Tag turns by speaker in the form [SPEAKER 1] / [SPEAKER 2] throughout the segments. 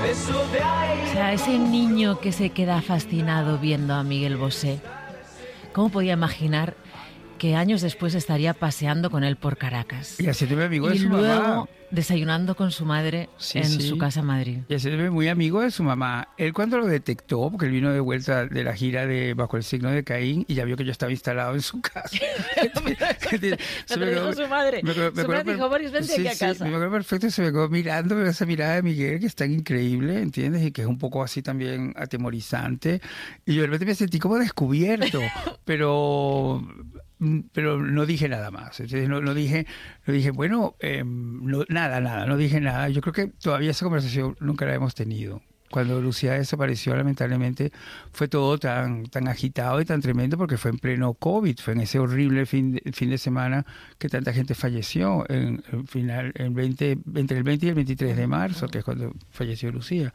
[SPEAKER 1] O sea, ese niño que se queda fascinado viendo a Miguel Bosé, ¿cómo podía imaginar que años después estaría paseando con él por Caracas?
[SPEAKER 2] Y haciéndome amigo de
[SPEAKER 1] Y
[SPEAKER 2] su
[SPEAKER 1] luego
[SPEAKER 2] mamá.
[SPEAKER 1] desayunando con su madre en su casa en Madrid.
[SPEAKER 2] Y haciéndome muy amigo de su mamá. Él cuando lo detectó, porque él vino de vuelta de la gira de Bajo el signo de Caín y ya vio que yo estaba instalado en su casa.
[SPEAKER 1] Se me dijo su madre. Su madre dijo, Boris, vente aquí a casa.
[SPEAKER 2] Me acuerdo perfecto, se me quedó mirando esa mirada de Miguel que es tan increíble, ¿entiendes? Y que es un poco así también atemorizante. Y yo de repente me sentí como descubierto, pero no dije nada más. Entonces no dije, bueno, nada, no dije nada. Yo creo que todavía esa conversación nunca la hemos tenido. Cuando Lucía desapareció, lamentablemente, fue todo tan agitado y tan tremendo porque fue en pleno COVID, fue en ese horrible fin de semana que tanta gente falleció, entre el 20 y el 23 de marzo, que es cuando falleció Lucía.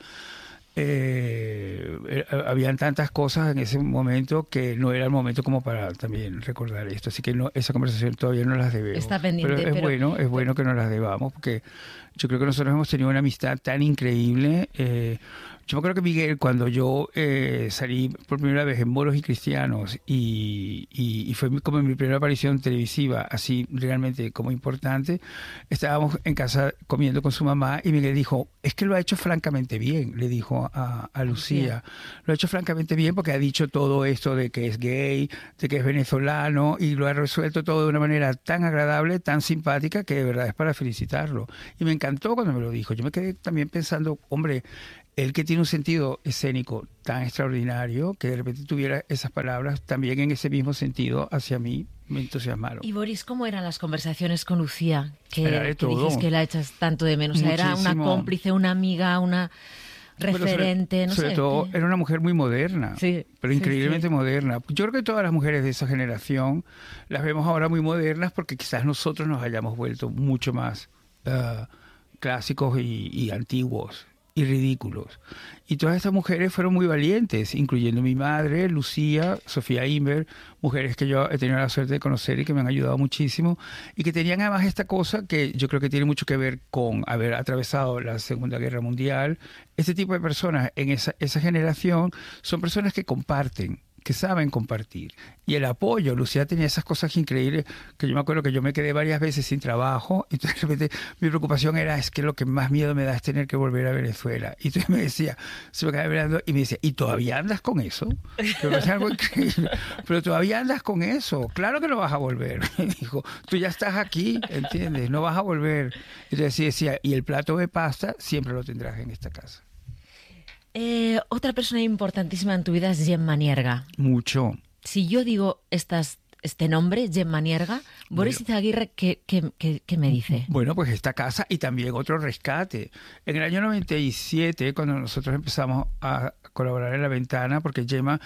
[SPEAKER 2] Habían tantas cosas en ese momento que no era el momento como para también recordar esto, así que esa conversación todavía no las debemos.
[SPEAKER 1] Está pendiente,
[SPEAKER 2] pero es bueno que no las debamos, porque yo creo que nosotros hemos tenido una amistad tan increíble. Yo me acuerdo que Miguel, cuando yo salí por primera vez en Moros y Cristianos y fue como mi primera aparición televisiva, así realmente como importante, estábamos en casa comiendo con su mamá y Miguel dijo, es que lo ha hecho francamente bien, le dijo a Lucía. Lo ha hecho francamente bien porque ha dicho todo esto de que es gay, de que es venezolano y lo ha resuelto todo de una manera tan agradable, tan simpática, que de verdad es para felicitarlo. Y me encantó cuando me lo dijo. Yo me quedé también pensando, hombre, él que tiene un sentido escénico tan extraordinario, que de repente tuviera esas palabras también en ese mismo sentido hacia mí, me entusiasmaron.
[SPEAKER 1] Y Boris, ¿cómo eran las conversaciones con Lucía? Que
[SPEAKER 2] todo.
[SPEAKER 1] dices que la echas tanto de menos. O sea, era una cómplice, una amiga, una referente,
[SPEAKER 2] sobre, sobre todo era una mujer muy moderna,
[SPEAKER 1] sí,
[SPEAKER 2] pero increíblemente moderna. Yo creo que todas las mujeres de esa generación las vemos ahora muy modernas porque quizás nosotros nos hayamos vuelto mucho más clásicos y antiguos y ridículos. Y todas estas mujeres fueron muy valientes, incluyendo mi madre, Lucía, Sofía Inver, mujeres que yo he tenido la suerte de conocer y que me han ayudado muchísimo, y que tenían además esta cosa que yo creo que tiene mucho que ver con haber atravesado la Segunda Guerra Mundial. Este tipo de personas en esa generación son personas que comparten, que saben compartir. Y el apoyo, Lucía tenía esas cosas increíbles, que yo me acuerdo que yo me quedé varias veces sin trabajo, y entonces de repente mi preocupación era, es que lo que más miedo me da es tener que volver a Venezuela. Y entonces me decía, se me quedaba mirando y me decía, ¿y todavía andas con eso? Que me parece algo increíble. Pero todavía andas con eso, claro que no vas a volver. Me dijo, tú ya estás aquí, ¿entiendes? No vas a volver. Entonces decía, y el plato de pasta siempre lo tendrás en esta casa.
[SPEAKER 1] Otra persona importantísima en tu vida es Gemma Nierga.
[SPEAKER 2] Mucho.
[SPEAKER 1] Si yo digo este nombre, Gemma Nierga, Boris Izaguirre, ¿qué me dice?
[SPEAKER 2] Bueno, pues esta casa y también otro rescate. En el año 97, cuando nosotros empezamos a colaborar en La Ventana, porque Gemma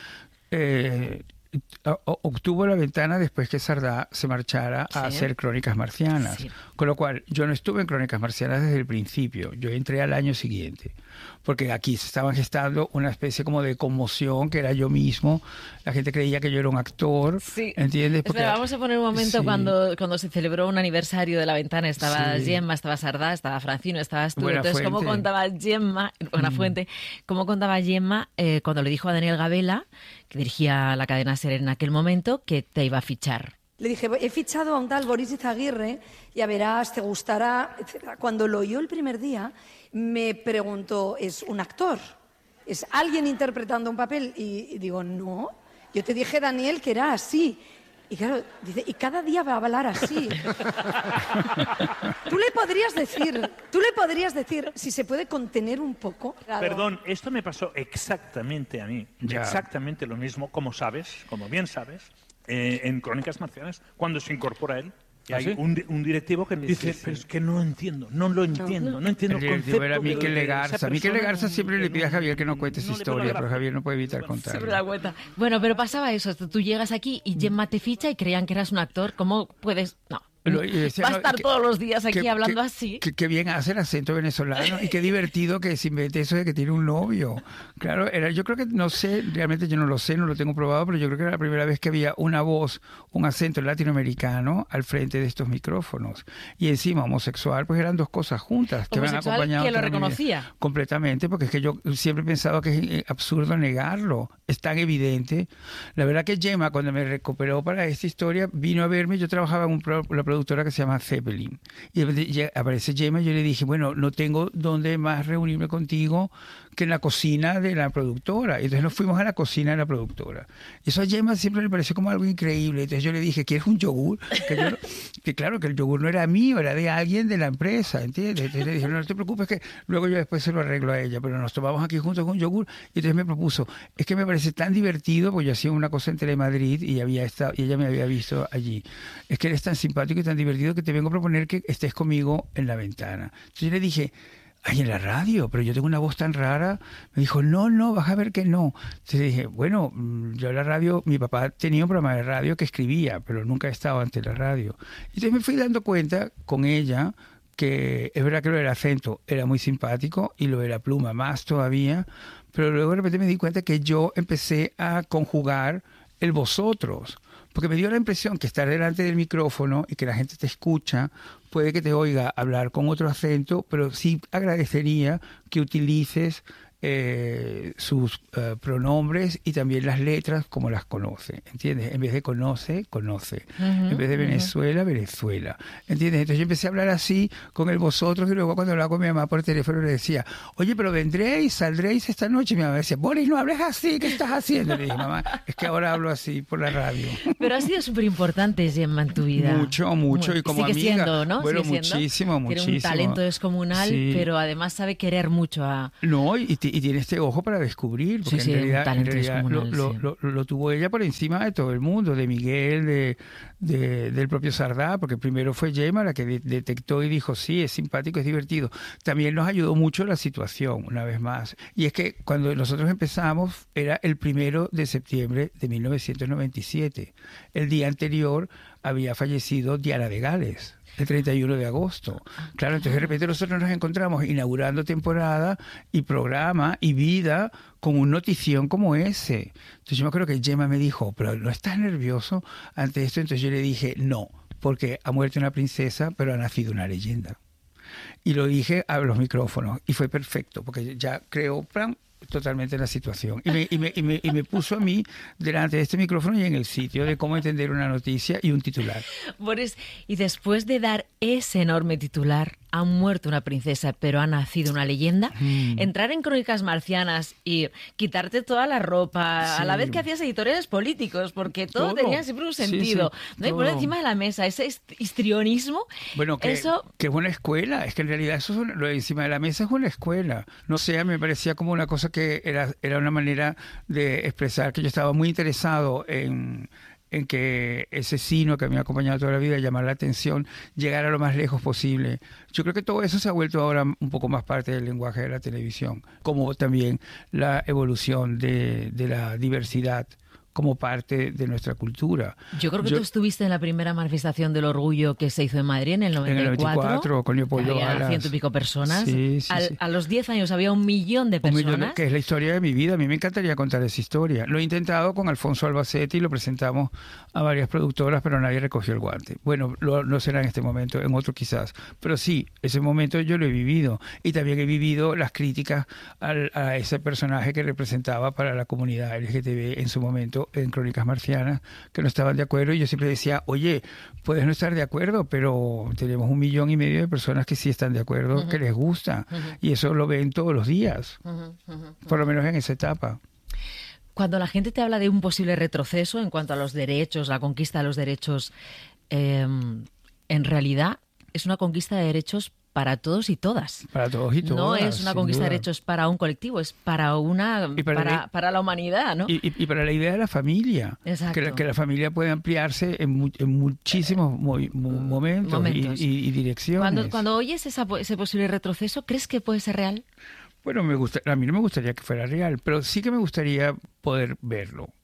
[SPEAKER 2] obtuvo La Ventana después que Sardá se marchara a hacer Crónicas Marcianas. Sí. Con lo cual, yo no estuve en Crónicas Marcianas desde el principio. Yo entré al año siguiente. Porque aquí se estaban gestando una especie como de conmoción, que era yo mismo. La gente creía que yo era un actor. Sí. ¿Entiendes? Porque,
[SPEAKER 1] espera, vamos a poner un momento cuando se celebró un aniversario de La Ventana. Estaba Gemma, estaba Sardá, estaba Francino, estabas tú. Entonces,
[SPEAKER 2] Fuente.
[SPEAKER 1] ¿cómo contaba Gemma, Buenafuente, cómo contaba Gemma cuando le dijo a Daniel Gabela, que dirigía la cadena SER en aquel momento, que te iba a fichar?
[SPEAKER 3] Le dije, he fichado a un tal Boris Izaguirre, ya verás, te gustará, etc. Cuando lo oyó el primer día, me preguntó, ¿es un actor? ¿Es alguien interpretando un papel? Y digo, no, yo te dije, Daniel, que era así. Y claro, dice, y cada día va a hablar así. Tú le podrías decir, si se puede contener un poco.
[SPEAKER 4] Perdón, esto me pasó exactamente a mí, exactamente lo mismo, como bien sabes, en Crónicas Marcianas, cuando se incorpora él. Y hay un directivo que me dice, pero es que no lo entiendo el concepto.
[SPEAKER 2] Era Miquel Legarza. Miquel Legarza siempre le pide a Javier que no cuente esa historia, pero Javier no puede evitar contarla.
[SPEAKER 1] Siempre la cuenta. Bueno, pero pasaba eso. Tú llegas aquí y Gemma te ficha y creían que eras un actor. ¿Cómo puedes...? No. Va a estar todos los días aquí hablando así.
[SPEAKER 2] Que bien hace el acento venezolano y qué divertido que se invente eso de que tiene un novio. Claro, yo creo que, no sé, realmente yo no lo sé, no lo tengo probado, pero yo creo que era la primera vez que había una voz, un acento latinoamericano al frente de estos micrófonos. Y encima homosexual, pues eran dos cosas juntas. Que van acompañadas.
[SPEAKER 1] Que lo reconocía.
[SPEAKER 2] Completamente, porque es que yo siempre he pensado que es absurdo negarlo. Es tan evidente. La verdad que Gemma, cuando me recuperó para esta historia, vino a verme. Yo trabajaba en la productora que se llama Zeppelin. Y aparece Gemma y yo le dije, bueno, no tengo dónde más reunirme contigo que en la cocina de la productora. Y entonces nos fuimos a la cocina de la productora. Y eso a Gemma siempre le pareció como algo increíble. Entonces yo le dije, ¿quieres un yogur? Que claro, que el yogur no era mío, era de alguien de la empresa, ¿entiendes? Entonces le dije, no te preocupes, que luego yo después se lo arreglo a ella, pero nos tomamos aquí juntos con yogur. Y entonces me propuso, es que me parece tan divertido, porque yo hacía una cosa en Telemadrid y ella me había visto allí. Es que eres tan simpático y tan divertido que te vengo a proponer que estés conmigo en la ventana. Entonces yo le dije, ay, en la radio, pero yo tengo una voz tan rara. Me dijo, no, vas a ver que no. Entonces dije, bueno, yo en la radio, mi papá tenía un programa de radio que escribía, pero nunca he estado ante la radio. Y entonces me fui dando cuenta con ella que es verdad que lo del acento era muy simpático y lo de la pluma más todavía, pero luego de repente me di cuenta que yo empecé a conjugar el vosotros, porque me dio la impresión que estar delante del micrófono y que la gente te escucha, puede que te oiga hablar con otro acento, pero sí agradecería que utilices sus pronombres y también las letras como las conoce, ¿entiendes? En vez de conoce. En vez de Venezuela, Venezuela, ¿entiendes? Entonces yo empecé a hablar así con el vosotros y luego cuando hablaba con mi mamá por teléfono le decía, oye, pero saldréis esta noche. Y mi mamá decía, Boris, no hables así, ¿qué estás haciendo? Le dije, mamá, es que ahora hablo así por la radio.
[SPEAKER 1] Pero ha sido súper importante, Gemma, en tu vida.
[SPEAKER 2] Mucho, y como
[SPEAKER 1] sigue
[SPEAKER 2] amiga.
[SPEAKER 1] Siendo, ¿no?
[SPEAKER 2] Bueno,
[SPEAKER 1] sigue
[SPEAKER 2] muchísimo.
[SPEAKER 1] Tiene un talento descomunal, sí. Pero además sabe querer mucho a...
[SPEAKER 2] No, y tiene este ojo para descubrir, porque
[SPEAKER 1] sí,
[SPEAKER 2] en realidad lo tuvo ella por encima de todo el mundo, de Miguel, del propio Sardá, porque primero fue Gemma la que detectó y dijo, sí, es simpático, es divertido. También nos ayudó mucho la situación, una vez más. Y es que cuando nosotros empezamos, era el 1 de septiembre de 1997. El día anterior había fallecido Diana de Gales, el 31 de agosto. Claro, entonces de repente nosotros nos encontramos inaugurando temporada y programa y vida con un notición como ese. Entonces yo me acuerdo que Gemma me dijo, pero ¿no estás nervioso ante esto? Entonces yo le dije, no, porque ha muerto una princesa, pero ha nacido una leyenda. Y lo dije a los micrófonos y fue perfecto, porque ya creo totalmente la situación. Y me puso a mí delante de este micrófono y en el sitio de cómo entender una noticia y un titular.
[SPEAKER 1] Boris, y después de dar ese enorme titular, ha muerto una princesa, pero ha nacido una leyenda, entrar en Crónicas Marcianas y quitarte toda la ropa, sí. A la vez que hacías editoriales políticos, porque todo tenía siempre un sentido. Sí, ¿no? Y poner encima de la mesa ese histrionismo.
[SPEAKER 2] Bueno, que es una escuela. Es que en realidad eso lo de encima de la mesa es una escuela. No sé, me parecía como una cosa que era una manera de expresar que yo estaba muy interesado en que ese sino que me ha acompañado toda la vida, llamar la atención, llegar a lo más lejos posible. Yo creo que todo eso se ha vuelto ahora un poco más parte del lenguaje de la televisión, como también la evolución de la diversidad como parte de nuestra cultura.
[SPEAKER 1] Yo creo que tú estuviste en la primera manifestación del orgullo que se hizo en Madrid en el 94.
[SPEAKER 2] En el 94, con Leopoldo Alas.
[SPEAKER 1] Había 100 y pico personas.
[SPEAKER 2] Sí.
[SPEAKER 1] A los 10 años había 1 millón de personas.
[SPEAKER 2] 1 millón, que es la historia de mi vida. A mí me encantaría contar esa historia. Lo he intentado con Alfonso Albacete y lo presentamos a varias productoras, pero nadie recogió el guante. Bueno, no será en este momento, en otro quizás. Pero sí, ese momento yo lo he vivido. Y también he vivido las críticas a ese personaje que representaba para la comunidad LGTB en su momento en Crónicas Marcianas, que no estaban de acuerdo, y yo siempre decía, oye, puedes no estar de acuerdo, pero tenemos 1,5 millones de personas que sí están de acuerdo, que les gusta, y eso lo ven todos los días, por lo menos en esa etapa.
[SPEAKER 1] Cuando la gente te habla de un posible retroceso en cuanto a los derechos, la conquista de los derechos, en realidad es una conquista de derechos para todos y todas.
[SPEAKER 2] Para todos y todas.
[SPEAKER 1] No es una conquista de derechos para un colectivo, es para para la humanidad, ¿no?
[SPEAKER 2] Y para la idea de la familia.
[SPEAKER 1] Exacto.
[SPEAKER 2] Que la familia puede ampliarse en muchísimos momentos. Y direcciones.
[SPEAKER 1] Cuando oyes ese posible retroceso, ¿crees que puede ser real?
[SPEAKER 2] Bueno, a mí no me gustaría que fuera real, pero sí que me gustaría poder verlo.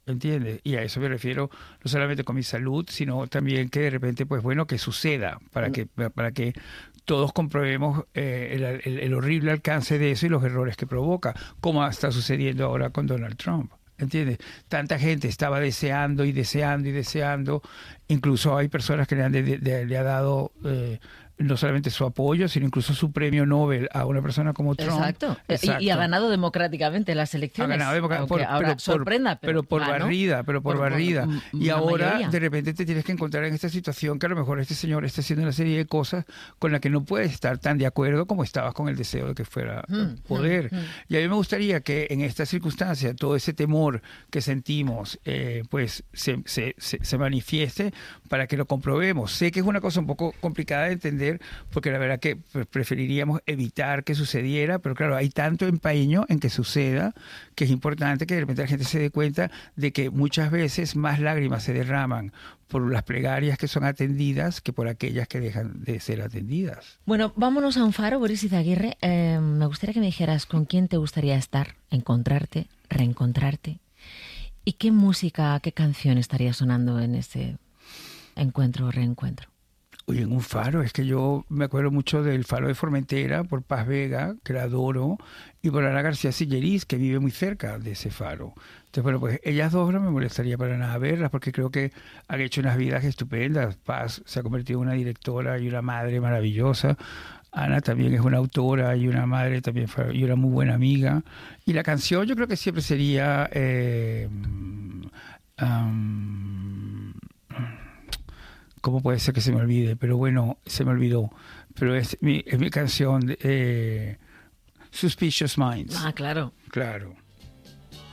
[SPEAKER 2] ¿entiendes? Y a eso me refiero no solamente con mi salud, sino también que de repente, pues bueno, que suceda, para que todos comprobemos el horrible alcance de eso y los errores que provoca, como está sucediendo ahora con Donald Trump. ¿Entiendes? Tanta gente estaba deseando y deseando y deseando. Incluso hay personas que le ha dado no solamente su apoyo, sino incluso su premio Nobel a una persona como Trump.
[SPEAKER 1] Exacto. Y ha ganado democráticamente las elecciones.
[SPEAKER 2] Ha ganado
[SPEAKER 1] democráticamente.
[SPEAKER 2] Pero por barrida. Y ahora,
[SPEAKER 1] mayoría.
[SPEAKER 2] de repente, te tienes que encontrar en esta situación que a lo mejor este señor está haciendo una serie de cosas con las que no puedes estar tan de acuerdo como estabas con el deseo de que fuera poder. Y a mí me gustaría que en esta circunstancia todo ese temor que sentimos pues se manifieste para que lo comprobemos. Sé que es una cosa un poco complicada de entender, porque la verdad que preferiríamos evitar que sucediera, pero claro, hay tanto empeño en que suceda que es importante que de repente la gente se dé cuenta de que muchas veces más lágrimas se derraman por las plegarias que son atendidas que por aquellas que dejan de ser atendidas.
[SPEAKER 1] Bueno, vámonos a un faro, Boris Izaguirre. Me gustaría que me dijeras con quién te gustaría estar, encontrarte, reencontrarte, y qué música, qué canción estaría sonando en ese encuentro o reencuentro.
[SPEAKER 2] Oye, en un faro, es que yo me acuerdo mucho del Faro de Formentera, por Paz Vega, que la adoro, y por Ana García Silleris, que vive muy cerca de ese faro. Entonces, bueno, pues ellas dos no me molestaría para nada verlas, porque creo que han hecho unas vidas estupendas. Paz se ha convertido en una directora y una madre maravillosa. Ana también es una autora y una madre también, y una muy buena amiga. Y la canción yo creo que siempre sería... ¿Cómo puede ser que se me olvide? Pero bueno, se me olvidó. Pero es mi canción, Suspicious Minds.
[SPEAKER 1] Ah, claro.
[SPEAKER 2] Claro.